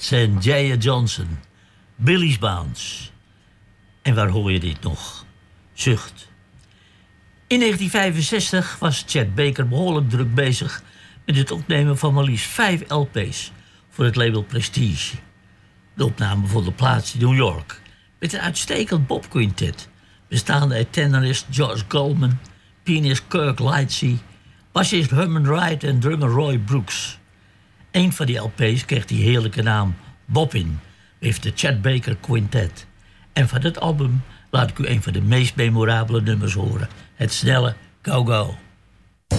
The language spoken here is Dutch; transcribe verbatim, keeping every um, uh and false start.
zijn Jaya Johnson, Billy's Bounce. En waar hoor je dit nog? Zucht. In negentien vijfenzestig was Chet Baker behoorlijk druk bezig met het opnemen van maar liefst vijf L P's voor het label Prestige. De opname vond de plaats in New York met een uitstekend Bob Quintet, bestaande uit tenorist George Goldman, pianist Kirk Lightsey, bassist Herman Wright en drummer Roy Brooks. Een van die L P's kreeg die heerlijke naam Boppin, heeft de Chet Baker Quintet. En van dit album laat ik u een van de meest memorabele nummers horen, het snelle Go Go.